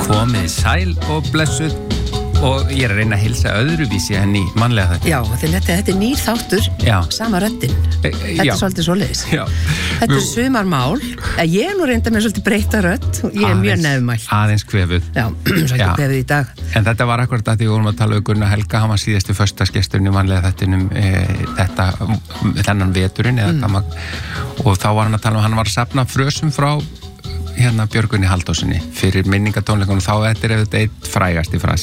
Komið sæl og blessuð og ég að reyna að hilsa öðruvísi henni mannlega þetta. Já, þetta nýr þáttur, sama röddin. Þetta svolítið svoleiðis. Þetta sumarmál. Ég nú reynda með svolítið breyta rödd. Ég mjög nefnmælt. Aðeins kvefuð. Já, svolítið kvefuð í dag. En þetta var akkurat að því við vorum að tala um Gunnar Helga, hann var síðasti föstudagsgesturinn í mannlega þettinum þennan veturinn og þá var hann að tala um, hann var að safna frösum frá Björgunni Halldórssyni fyrir minningatónleikunum, þá þetta er auðvitað eitt frægasti frasi